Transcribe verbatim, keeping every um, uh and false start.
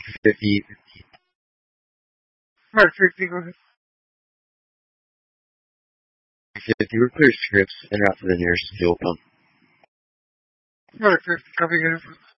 fifty. Alright, fifty, go ahead. fifty, we're clear scripts and route to the nearest fuel pump. Alright, fifty, copy again.